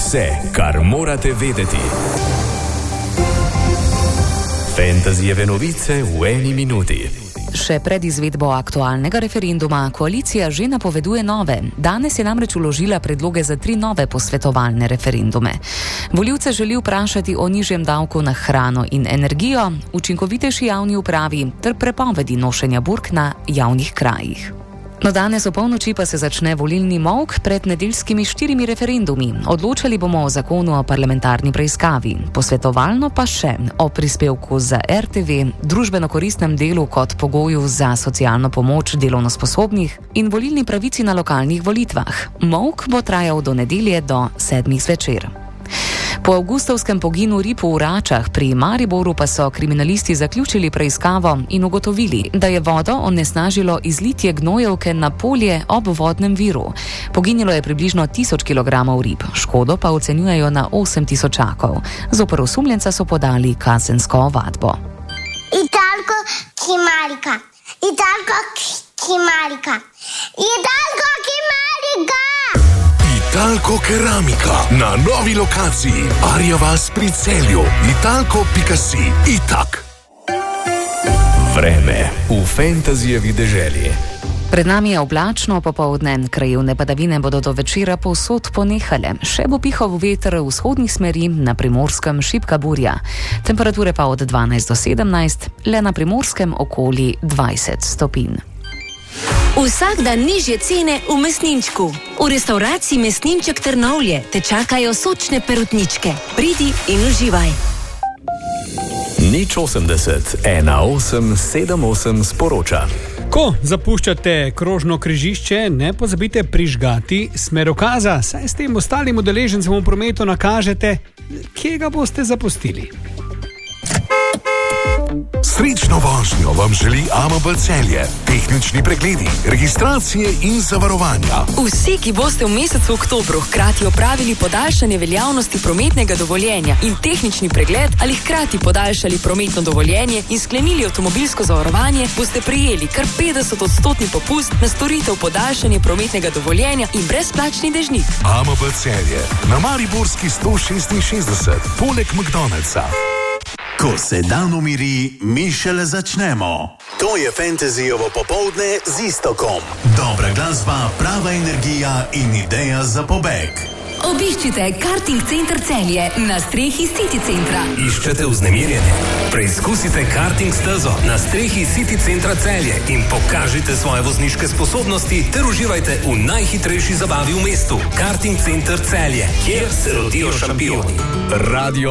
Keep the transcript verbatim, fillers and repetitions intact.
Vse, kar morate vedeti. Fantazijeve novice v eni minuti. Še pred izvedbo aktualnega referenduma koalicija že napoveduje nove. Danes je namreč vložila predloge za tri nove posvetovalne referendume. Volivce želi vprašati o nižjem davku na hrano in energijo, učinkovitejši javni upravi ter prepovedi nošenja burk na javnih krajih. No, danes o polnoči pa se začne volilni molk pred nedeljskimi štirimi referendumi. Odločali bomo o zakonu o parlamentarni preiskavi, posvetovalno pa še o prispevku za R T V, družbeno koristnem delu kot pogoju za socialno pomoč delovno sposobnih in volilni pravici na lokalnih volitvah. Molk bo trajal do nedelje do sedmih zvečer. Po avgustovskem poginu rib v Račah pri Mariboru pa so kriminalisti zaključili preiskavo in ugotovili, da je vodo onesnažilo izlitje gnojevke na polje ob vodnem viru. Poginilo je približno tisoč kilogramov rib, škodo pa ocenjujejo na osem tisočakov. Zoper osumljenca so podali kazensko ovadbo. Italko Kimarika, Italko Kimarika, Italko Kimarika! Italko Keramika na novi lokaciji Arjavas pri Celju. Italko pika si. Itak. Vreme v fantazijevi deželi. Pred nami je oblačno popoldne, krajevne padavine bodo do večera povsod ponehale. Še bo pihal veter vzhodnih smeri, na Primorskem šibka burja. Temperature pa od dvanajst do sedemnajst, le na Primorskem okoli dvajset stopinj. Vsak dan nižje cene v mesninčku. V restavraciji Mesninček Trnovlje te čakajo sočne perutničke. Pridi in uživaj. Nič osemdeset, ena osem sedem osem sporoča. Ko zapuščate krožno križišče, ne pozabite prižgati smerokaza, saj s tem ostalim udeležencem v prometu nakažete, kje ga boste zapustili. Srečno vožnjo vam želi A M B Celje. Tehnični pregledi, registracije in zavarovanja. Vsi, ki boste v mesecu oktobru hkrati opravili podaljšanje veljavnosti prometnega dovoljenja in tehnični pregled ali hkrati podaljšali prometno dovoljenje in sklenili avtomobilsko zavarovanje, boste prejeli kar petdeset odstotni popust na storitev podaljšanje prometnega dovoljenja in brezplačni dežnik. A M B Celje na Mariborski sto šestinšestdeset, poleg McDonald'sa. Ko se dan umiri, mi šele začnemo. To je Fantazijovo popoldne z Istokom. Dobra glasba, prava energija in ideja za pobeg. Obiščite Karting Center Celje na strehi City Centra. Iščete vznemirjenje? Preizkusite karting stezo na strehi City Centra Celje in pokažite svoje vozniške sposobnosti ter uživajte v najhitrejši zabavi v mestu. Karting Center Celje, kjer se rodijo šampioni. Radio